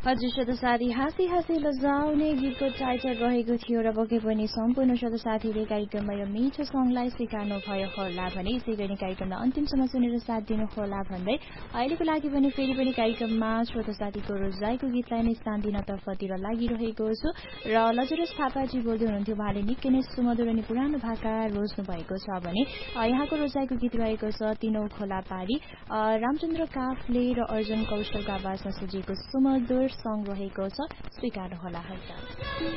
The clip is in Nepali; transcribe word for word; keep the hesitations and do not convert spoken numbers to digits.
हजुर श्रोता साथी हाँसी हाँसी बजाउने गीतको टाइटल रहेको थियो र पक्कै पनि सम्पूर्ण श्रोता साथीले कार्यक्रममा यो मिठो सङ्गलाई स्वीकार्नु भयो होला भने यसै गरी कार्यक्रमलाई अन्तिमसम्म सुनेर साथ दिनु होला भन्दै अहिलेको लागि पनि फेरि पनि कार्यक्रममा श्रोता साथीको रोजाइको गीतलाई नै स्थान दिन तर्फतिर लागिरहेको छु र लजरस थापाजी बोल्दै हुनुहुन्थ्यो। उहाँले निकै नै सुमधुर अनि पुरानो भाका रोज्नु भएको छ भने यहाँको रोजाइको गीत रहेको छ तीनौ खोला पारी। रामचन्द्र काफले र अर्जुन कौशलको आवाजमा सजिएको सुमधुर सङ्ग रहेको छ, स्वीकार होला है।